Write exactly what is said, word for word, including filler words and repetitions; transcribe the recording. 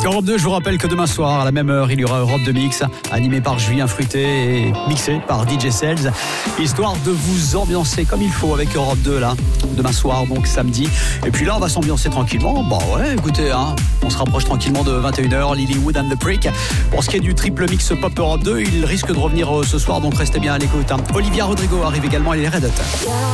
Europe deux, je vous rappelle que demain soir, à la même heure, il y aura Europe deux Mix, animé par Julien Fruité et mixé par D J Sales, histoire de vous ambiancer comme il faut avec Europe deux, là, demain soir, donc samedi. Et puis là, on va s'ambiancer tranquillement. Bah ouais, écoutez, hein, on se rapproche tranquillement de vingt et une heures, Lilywood and the Prick. Pour ce qui est du triple mix Pop Europe deux, il risque de revenir ce soir, donc restez bien à l'écoute. Hein. Olivia Rodrigo arrive également, elle est Red Hot.